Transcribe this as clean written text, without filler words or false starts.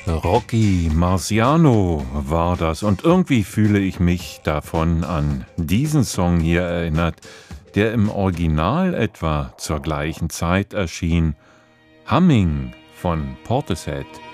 Rocky Marciano war das und irgendwie fühle ich mich davon an diesen Song hier erinnert, der im Original etwa zur gleichen Zeit erschien. Humming von Portishead.